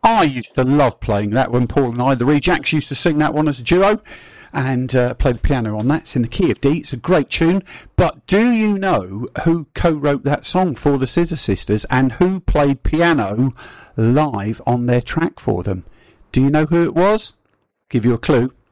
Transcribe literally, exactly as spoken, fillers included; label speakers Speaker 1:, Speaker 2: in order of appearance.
Speaker 1: I used to love playing that when Paul and I, the Rejects, used to sing that one as a duo and uh, play the piano on that. It's in the key of D. It's a great tune. But do you know who co-wrote that song for the Scissor Sisters and who played piano live on their track for them? Do you know who it was? Give you a clue.